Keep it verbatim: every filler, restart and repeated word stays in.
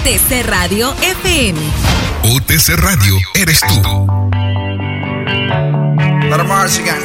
T C Radio F M. U T C Radio eres tú. Let 'em march again.